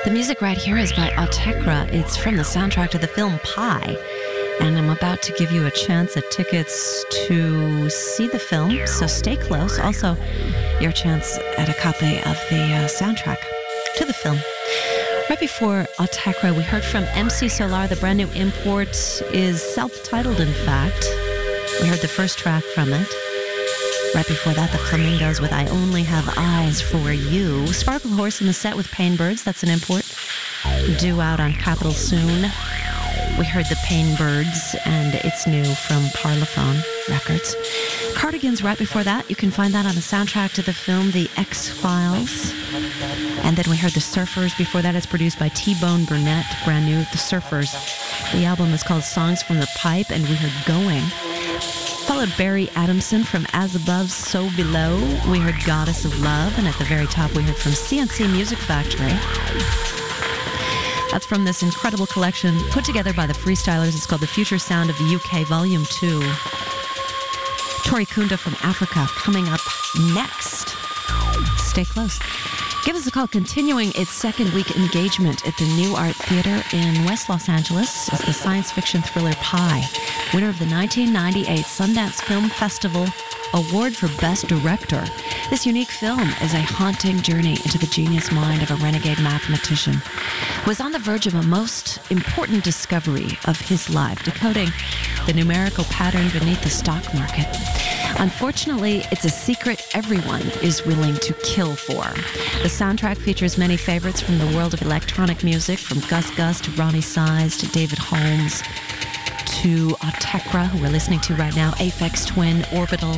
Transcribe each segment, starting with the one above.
The music right here is by Autechre. It's from the soundtrack to the film Pi. And I'm about to give you a chance at tickets to see the film, so stay close. Also, your chance at a copy of the soundtrack to the film. Right before Autechre, we heard from MC Solar. The brand new import is self-titled, in fact. We heard the first track from it. Right before that, the Flamingos with I Only Have Eyes for You. Sparkle Horse in the set with Painbirds. That's an import. Due out on Capitol soon. We heard the Painbirds, and it's new from Parlophone Records. Cardigans right before that. You can find that on the soundtrack to the film The X-Files. And then we heard The Surfers. Before that, it's produced by T-Bone Burnett. Brand new, The Surfers. The album is called Songs from the Pipe, and we heard Going. Followed Barry Adamson from As Above, So Below. We heard Goddess of Love, and at the very top we heard from CNC Music Factory. That's from this incredible collection put together by the Freestylers. It's called The Future Sound of the UK, Volume 2. Tori Kunda from Africa coming up next. Stay close. Give us a call. Continuing its second week engagement at the New Art Theater in West Los Angeles is the science fiction thriller Pi, winner of the 1998 Sundance Film Festival Award for Best Director. This unique film is a haunting journey into the genius mind of a renegade mathematician who was on the verge of a most important discovery of his life, decoding the numerical pattern beneath the stock market. Unfortunately, it's a secret everyone is willing to kill for. The soundtrack features many favorites from the world of electronic music, from Gus Gus to Ronnie Size to David Holmes to Autechre, who we're listening to right now, Aphex Twin, Orbital,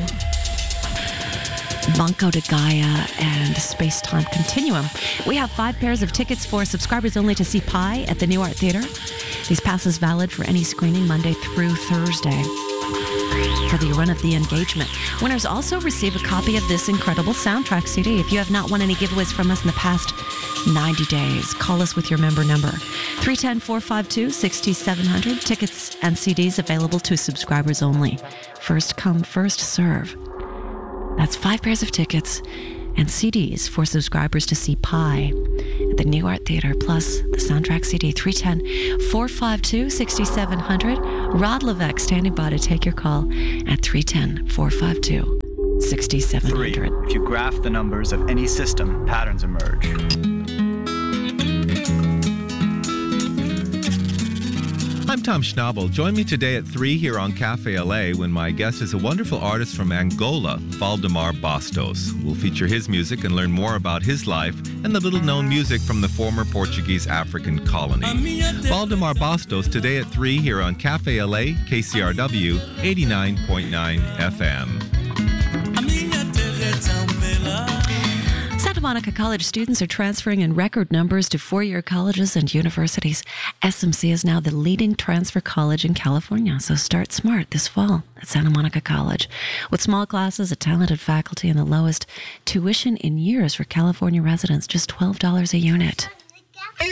Bunko de Gaia, and Space-Time Continuum. We have 5 pairs of tickets for subscribers only to see Pi at the New Art Theater. These passes valid for any screening Monday through Thursday for the run of the engagement. Winners also receive a copy of this incredible soundtrack CD. If you have not won any giveaways from us in the past 90 days, call us with your member number. 310-452-6700. Tickets and CDs available to subscribers only. First come, first serve. That's 5 pairs of tickets and CDs for subscribers to see Pi at the New Art Theater, plus the soundtrack CD. 310-452-6700. Rod Levesque standing by to take your call at 310-452-6700. 3. If you graph the numbers of any system, patterns emerge. I'm Tom Schnabel. Join me today at 3 here on Cafe LA when my guest is a wonderful artist from Angola, Valdemar Bastos. We'll feature his music and learn more about his life and the little-known music from the former Portuguese African colony. Valdemar Bastos today at 3 here on Cafe LA, KCRW 89.9 FM. Santa Monica College students are transferring in record numbers to four-year colleges and universities. SMC is now the leading transfer college in California, so start smart this fall at Santa Monica College. With small classes, a talented faculty, and the lowest tuition in years for California residents, just $12 a unit.